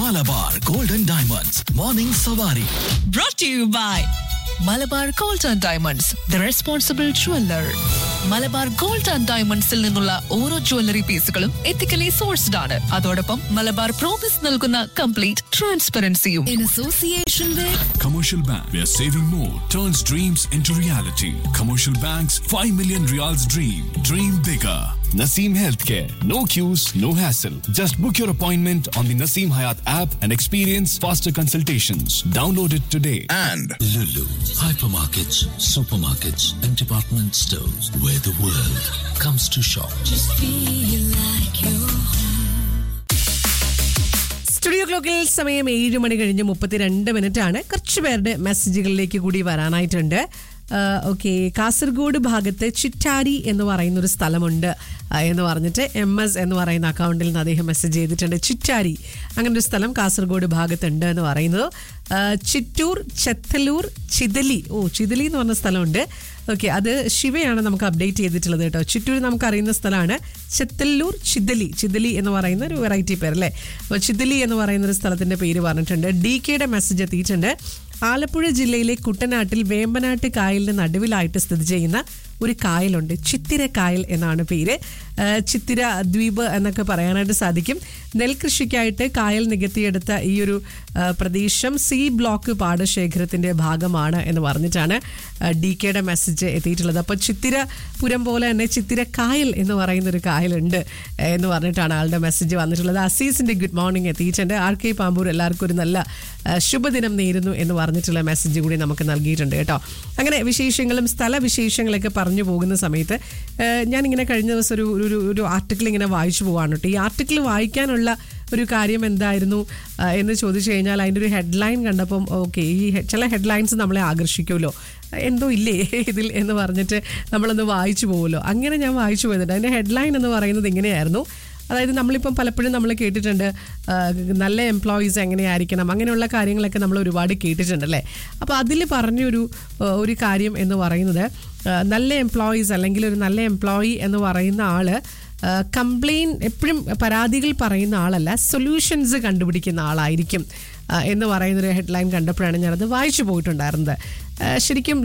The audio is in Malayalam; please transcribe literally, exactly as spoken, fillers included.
Malabar Golden Diamonds Morning Savari. Brought to you by Malabar gold and diamonds the responsible jeweller. Malabar gold and ഡയമണ്ട്സിൽ നിന്നുള്ള ഓരോ ജ്വല്ലറി പീസുകളും എത്തിക്കലി സോഴ്സ്ഡ് ആണ്. അതോടൊപ്പം മലബാർ പ്രോമിസ് നൽകുന്ന complete ട്രാൻസ്പെറൻസിയും. In association with Commercial Bank, where saving more turns dreams into reality. Commercial Bank's five million Riyals dream. Dream bigger. Naseem Healthcare. No queues, no hassle. Just book your appointment on the Naseem Hayat app and experience faster consultations. Download it today. And Lulu, hypermarkets, supermarkets, and department stores where the world comes to shop. Studio ക്ലോക്കിൽ സമയം ഏഴ് മണി കഴിഞ്ഞ് മുപ്പത്തിരണ്ട് മിനിറ്റ് ആണ്. കുറച്ച് പേരുടെ മെസ്സേജുകളിലേക്ക് കൂടി വരാനായിട്ടുണ്ട്. ഓക്കെ, കാസർഗോഡ് ഭാഗത്ത് ചിറ്റാരി എന്ന് പറയുന്ന ഒരു സ്ഥലമുണ്ട് എന്ന് പറഞ്ഞിട്ട് എം എസ് എന്ന് പറയുന്ന അക്കൗണ്ടിൽ നിന്ന് അദ്ദേഹം മെസ്സേജ് ചെയ്തിട്ടുണ്ട്. ചിറ്റാരി അങ്ങനെ ഒരു സ്ഥലം കാസർഗോഡ് ഭാഗത്തുണ്ട് എന്ന് പറയുന്നത്. ചിറ്റൂർ, ചെത്തലൂർ, ചിതലി, ഓ ചിതലി എന്ന് പറഞ്ഞ സ്ഥലമുണ്ട്. ഓക്കെ, അത് ശിവയാണ് നമുക്ക് അപ്ഡേറ്റ് ചെയ്തിട്ടുള്ളത് കേട്ടോ. ചിറ്റൂർ നമുക്കറിയുന്ന സ്ഥലമാണ്. ചെത്തല്ലൂർ, ചിതലി, ചിതലി എന്ന് പറയുന്ന ഒരു വെറൈറ്റി പേര് അല്ലേ. അപ്പോൾ ചിതലി എന്ന് പറയുന്ന ഒരു സ്ഥലത്തിൻ്റെ പേര് പറഞ്ഞിട്ടുണ്ട്. ഡി കെയുടെ മെസ്സേജ് എത്തിയിട്ടുണ്ട്. ആലപ്പുഴ ജില്ലയിലെ കുട്ടനാട്ടിൽ വേമ്പനാട്ട് കായലിന് നടുവിലായിട്ട് സ്ഥിതി ചെയ്യുന്ന ഒരു കായലുണ്ട്. ചിത്തിര കായൽ എന്നാണ് പേര്. ചിത്തിര ദ്വീപ് എന്നൊക്കെ പറയാനായിട്ട് സാധിക്കും. നെൽകൃഷിക്കായിട്ട് കായൽ നികത്തിയെടുത്ത ഈ ഒരു പ്രദേശം സി ബ്ലോക്ക് പാടശേഖരത്തിൻ്റെ ഭാഗമാണ് എന്ന് പറഞ്ഞിട്ടാണ് ഡി കെയുടെ മെസ്സേജ് എത്തിയിട്ടുള്ളത്. അപ്പോൾ ചിത്തിര പുരം പോലെ തന്നെ ചിത്തിര കായൽ എന്ന് പറയുന്നൊരു കായലുണ്ട് എന്ന് പറഞ്ഞിട്ടാണ് ആളുടെ മെസ്സേജ് വന്നിട്ടുള്ളത്. അസീസിൻ്റെ ഗുഡ് മോർണിംഗ് എത്തിയിട്ടുണ്ട്. ആർ കെ പാമ്പൂർ എല്ലാവർക്കും ഒരു നല്ല ശുഭദിനം നേരുന്നു എന്ന് പറഞ്ഞിട്ടുള്ള മെസ്സേജ് കൂടി നമുക്ക് നൽകിയിട്ടുണ്ട് കേട്ടോ. അങ്ങനെ വിശേഷങ്ങളും സ്ഥലവിശേഷങ്ങളൊക്കെ പറഞ്ഞു പോകുന്ന സമയത്ത് ഞാനിങ്ങനെ കഴിഞ്ഞ ദിവസം ഒരു ഒരു ഒരു ആർട്ടിക്കിൾ ഇങ്ങനെ വായിച്ചു പോവാണ് കേട്ടോ. ഈ ആർട്ടിക്കിൾ വായിക്കാനുള്ള ഒരു കാര്യം എന്തായിരുന്നു എന്ന് ചോദിച്ചു കഴിഞ്ഞാൽ അതിൻ്റെ ഒരു ഹെഡ്ലൈൻ കണ്ടപ്പം ഓക്കെ, ഈ ചില ഹെഡ്ലൈൻസ് നമ്മളെ ആകർഷിക്കുമല്ലോ, എന്തോ ഇല്ലേ ഇതിൽ എന്ന് പറഞ്ഞിട്ട് നമ്മളൊന്ന് വായിച്ചു പോകുമല്ലോ. അങ്ങനെ ഞാൻ വായിച്ചു പോയിട്ടുണ്ട്. അതിൻ്റെ ഹെഡ്ലൈൻ എന്ന് പറയുന്നത് ഇങ്ങനെയായിരുന്നു. അതായത് നമ്മളിപ്പം പലപ്പോഴും നമ്മൾ കേട്ടിട്ടുണ്ട് നല്ല എംപ്ലോയീസ് എങ്ങനെയായിരിക്കണം, അങ്ങനെയുള്ള കാര്യങ്ങളൊക്കെ നമ്മൾ ഒരുപാട് കേട്ടിട്ടുണ്ടല്ലേ. അപ്പോൾ അതിൽ പറഞ്ഞൊരു ഒരു കാര്യം എന്ന് പറയുന്നത് നല്ല എംപ്ലോയീസ് അല്ലെങ്കിൽ ഒരു നല്ല എംപ്ലോയി എന്ന് പറയുന്ന ആൾ കംപ്ലെയിൻ എപ്പോഴും പരാതികൾ പറയുന്ന ആളല്ല, സൊല്യൂഷൻസ് കണ്ടുപിടിക്കുന്ന ആളായിരിക്കും എന്ന് പറയുന്നൊരു ഹെഡ്ലൈൻ കണ്ടപ്പോഴാണ് ഞാനത് വായിച്ചു പോയിട്ടുണ്ടായിരുന്നത്. ശരിക്കും